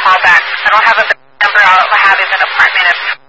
call back. I don't have a number. All I have is an apartment.